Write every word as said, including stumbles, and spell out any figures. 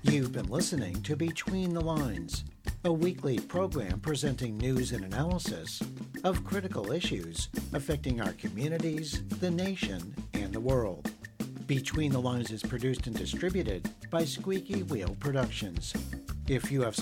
You've been listening to Between the Lines, a weekly program presenting news and analysis of critical issues affecting our communities, the nation, and the world. Between the Lines is produced and distributed by Squeaky Wheel Productions. If you have